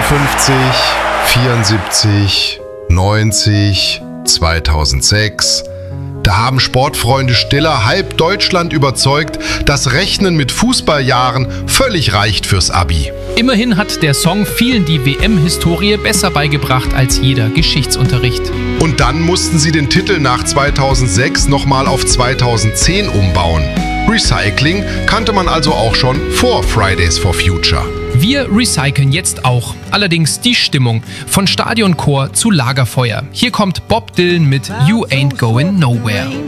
58, 74, 90, 2006. Da haben Sportfreunde Stiller halb Deutschland überzeugt, dass Rechnen mit Fußballjahren völlig reicht fürs Abi. Immerhin hat der Song vielen die WM-Historie besser beigebracht als jeder Geschichtsunterricht. Und dann mussten sie den Titel nach 2006 nochmal auf 2010 umbauen. Recycling kannte man also auch schon vor Fridays for Future. Wir recyceln jetzt auch. Allerdings die Stimmung. Von Stadionchor zu Lagerfeuer. Hier kommt Bob Dylan mit You Ain't Going Nowhere.